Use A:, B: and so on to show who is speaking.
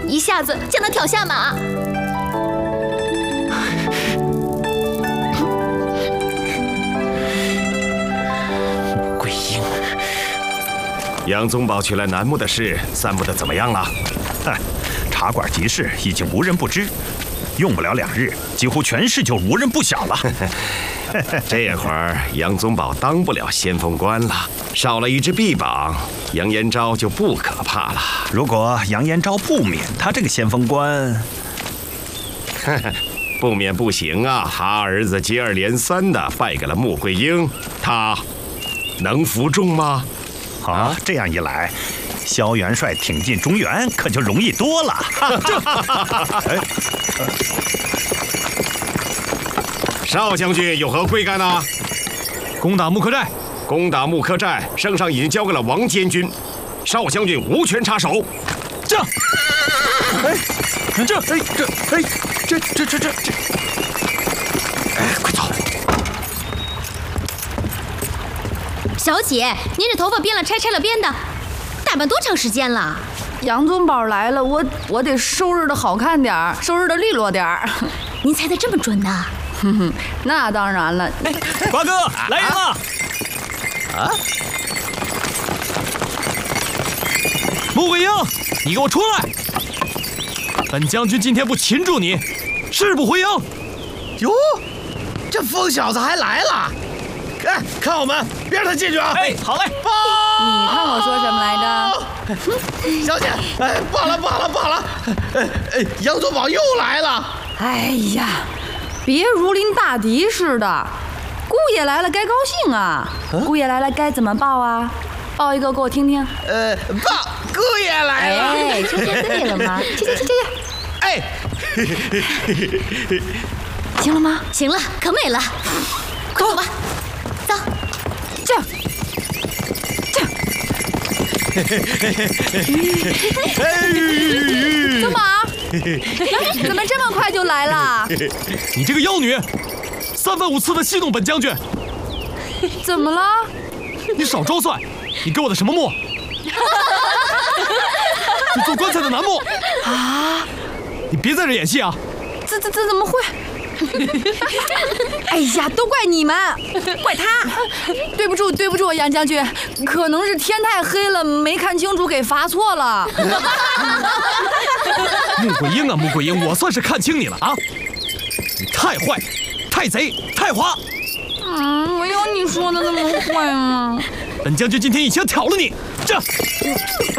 A: 一下子将他挑下马。
B: 穆桂英，
C: 杨宗保取来楠木的事散布的怎么样了？
B: 茶馆集市已经无人不知，用不了2日，几乎全市就无人不晓了。
C: 这会儿杨宗保当不了先锋官了，少了一只臂膀，杨延昭就不可怕了。
B: 如果杨延昭不免他这个先锋官，
C: 不免不行啊！他儿子接二连三的败给了穆桂英，他能服众吗？
B: 这样一来，萧元帅挺进中原可就容易多了。
C: 邵将军有何贵干呢？
D: 攻打木刻寨。
C: 攻打木刻寨，圣上已经交给了王监军，邵将军无权插手。
D: 这，
C: 快走！
A: 小姐，您这头发编了拆，拆了编的，打扮多长时间了？
E: 杨宗保来了，我得收拾的好看点儿，收拾的利落点儿。
A: 您猜得这么准呢？
E: 那当然了。
D: 瓜哥，来人了！穆桂英，你给我出来！本将军今天不擒住你，誓不回营。
F: 哟，这疯小子还来了！哎，看我们，别让他进去啊！
D: 哎，好嘞。
E: 你看我说什么来
F: 着？小姐，哎，罢了！杨宗保又来了！
E: 哎呀，别如临大敌似的。姑爷来了该高兴啊！姑爷来了该怎么报啊？报一个给我听听。
F: 报姑爷来了！
A: 哎，就这对了吗？这。
F: 哎，
E: 行了吗？
A: 行了，可美了，快走吧，走。
E: 这。宗保，怎么这么快就来了？
D: 你这个妖女，3番5次的戏弄本将军。
E: 怎么了？
D: 你少装蒜！你给我的什么墨？你做棺材的楠木
E: 啊！
D: 你别在这演戏啊！
E: 这怎么会？哎呀，都怪你们，怪他！对不住，杨将军，可能是天太黑了，没看清楚，给罚错了。
D: 穆桂英啊，穆桂英，我算是看清你了啊！你太坏，太贼，太滑。
E: 我有你说的那么坏吗？
D: 本将军今天一枪挑了你，这。